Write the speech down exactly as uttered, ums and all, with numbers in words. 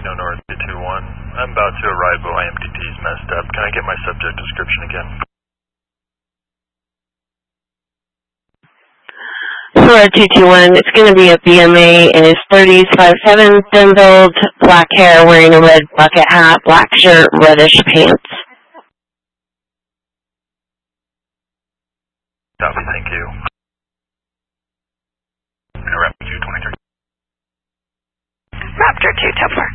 Reno North two two one. I'm about to arrive, but I M D T's messed up. Can I get my subject description again? Florida two two one, it's going to be a B M A in his thirties, five seven, thin build, black hair, wearing a red bucket hat, black shirt, reddish pants. Copy, thank you. Raptor two twenty-three. Raptor two two four.